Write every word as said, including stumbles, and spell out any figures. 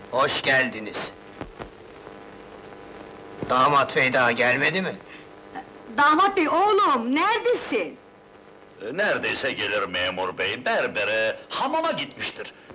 Hoş geldiniz. Damat bey daha gelmedi mi? Damat bey oğlum, neredesin? Neredeyse gelir memur bey, berbere, hamama gitmiştir.